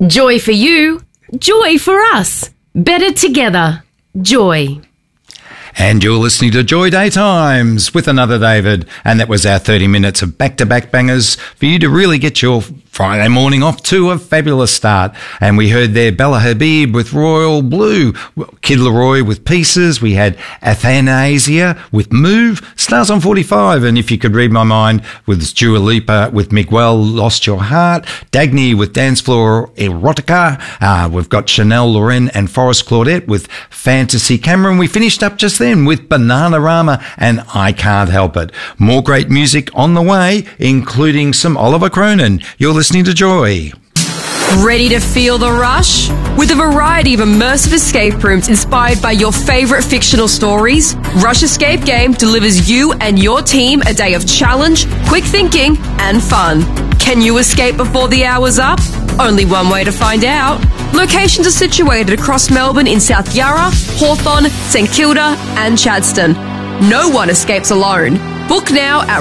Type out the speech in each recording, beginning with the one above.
Joy for you, joy for us. Better together. Joy. And you're listening to Joy Daytimes with another David. And that was our 30 minutes of back-to-back bangers for you to really get your Friday morning off to a fabulous start. And we heard there Bella Habib with Royal Blue, Kid Laroi with Pieces. We had Athanasia with Move, Stars on 45. And if you could read my mind, with Dua Lipa with Miguel, Lost Your Heart. Dagny with Dance Floor Erotica. We've got Chanel Loren and Forrest Claudette with Fantasy Cameron. We finished up just then with Bananarama and I Can't Help It. More great music on the way, including some Oliver Cronin. You're listening to Joy. Ready to feel the rush? With a variety of immersive escape rooms inspired by your favourite fictional stories, Rush Escape Game delivers you and your team a day of challenge, quick thinking and fun. Can you escape before the hour's up? Only one way to find out. Locations are situated across Melbourne in South Yarra, Hawthorn, St Kilda and Chadstone. No one escapes alone. Book now at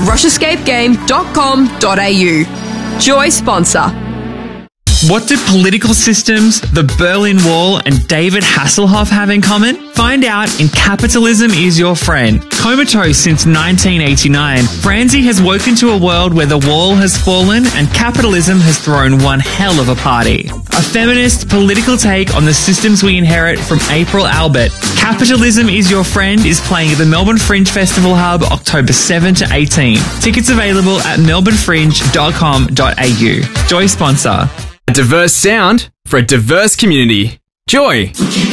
rushescapegame.com.au. Joy sponsor. What do political systems, the Berlin Wall, and David Hasselhoff have in common? Find out in Capitalism is Your Friend. Comatose since 1989, Franzi has woken to a world where the wall has fallen and capitalism has thrown one hell of a party. A feminist political take on the systems we inherit from April Albert. Capitalism is Your Friend is playing at the Melbourne Fringe Festival Hub October 7 to 18. Tickets available at melbournefringe.com.au. Joy sponsor. A diverse sound for a diverse community. Joy.